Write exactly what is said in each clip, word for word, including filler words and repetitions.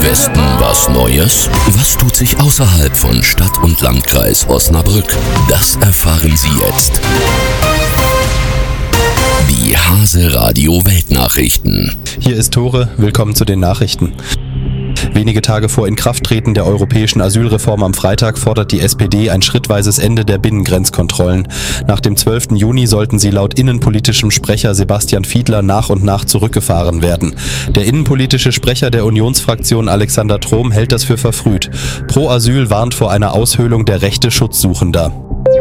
Westen was Neues? Was tut sich außerhalb von Stadt und Landkreis Osnabrück? Das erfahren Sie jetzt. Die Hase Radio Weltnachrichten. Hier ist Tore, willkommen zu den Nachrichten. Wenige Tage vor Inkrafttreten der europäischen Asylreform am Freitag fordert die S P D ein schrittweises Ende der Binnengrenzkontrollen. Nach dem zwölften Juni sollten sie laut innenpolitischem Sprecher Sebastian Fiedler nach und nach zurückgefahren werden. Der innenpolitische Sprecher der Unionsfraktion Alexander Trom hält das für verfrüht. Pro Asyl warnt vor einer Aushöhlung der Rechte Schutzsuchender.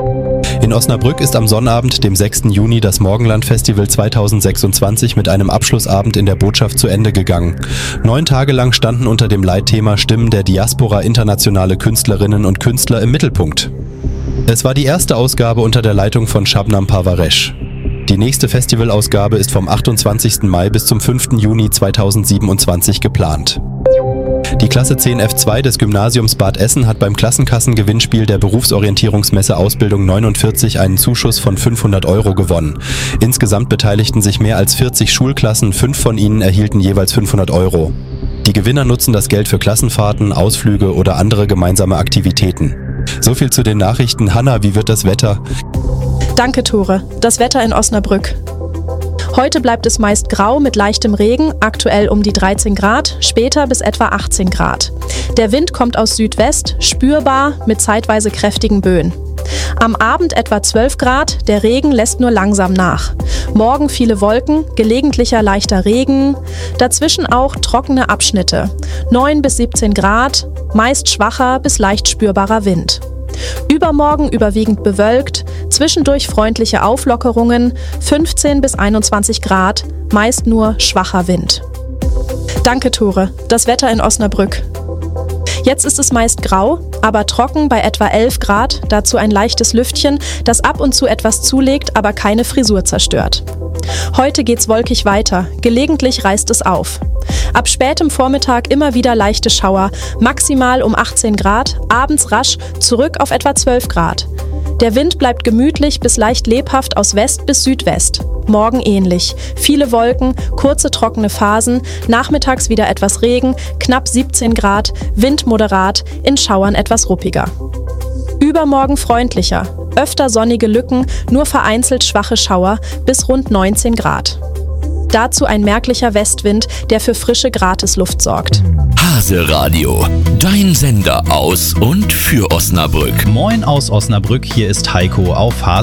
In Osnabrück ist am Sonnabend, dem sechsten Juni, das Morgenland-Festival zweitausendsechsundzwanzig mit einem Abschlussabend in der Botschaft zu Ende gegangen. Neun Tage lang standen unter dem Leitthema Stimmen der Diaspora internationale Künstlerinnen und Künstler im Mittelpunkt. Es war die erste Ausgabe unter der Leitung von Shabnam Parvaresh. Die nächste Festivalausgabe ist vom achtundzwanzigsten Mai bis zum fünften Juni zweitausendsiebenundzwanzig geplant. Die Klasse zehn F zwei des Gymnasiums Bad Essen hat beim Klassenkassengewinnspiel der Berufsorientierungsmesse Ausbildung neunundvierzig einen Zuschuss von fünfhundert Euro gewonnen. Insgesamt beteiligten sich mehr als vierzig Schulklassen, fünf von ihnen erhielten jeweils fünfhundert Euro. Die Gewinner nutzen das Geld für Klassenfahrten, Ausflüge oder andere gemeinsame Aktivitäten. So viel zu den Nachrichten. Hanna, wie wird das Wetter? Danke, Tore. Das Wetter in Osnabrück. Heute bleibt es meist grau mit leichtem Regen, aktuell um die dreizehn Grad, später bis etwa achtzehn Grad. Der Wind kommt aus Südwest, spürbar mit zeitweise kräftigen Böen. Am Abend etwa zwölf Grad, der Regen lässt nur langsam nach. Morgen viele Wolken, gelegentlicher leichter Regen, dazwischen auch trockene Abschnitte. neun bis siebzehn Grad, meist schwacher bis leicht spürbarer Wind. Übermorgen überwiegend bewölkt, zwischendurch freundliche Auflockerungen, fünfzehn bis einundzwanzig Grad, meist nur schwacher Wind. Danke, Tore. Das Wetter in Osnabrück. Jetzt ist es meist grau, aber trocken bei etwa elf Grad, dazu ein leichtes Lüftchen, das ab und zu etwas zulegt, aber keine Frisur zerstört. Heute geht's wolkig weiter, gelegentlich reißt es auf. Ab spätem Vormittag immer wieder leichte Schauer, maximal um achtzehn Grad, abends rasch zurück auf etwa zwölf Grad. Der Wind bleibt gemütlich bis leicht lebhaft aus West bis Südwest. Morgen ähnlich. Viele Wolken, kurze trockene Phasen, nachmittags wieder etwas Regen, knapp siebzehn Grad, Wind moderat, in Schauern etwas ruppiger. Übermorgen freundlicher, öfter sonnige Lücken, nur vereinzelt schwache Schauer bis rund neunzehn Grad. Dazu ein merklicher Westwind, der für frische Gratisluft sorgt. Hase Radio, dein Sender aus und für Osnabrück. Moin aus Osnabrück, hier ist Heiko auf Hase.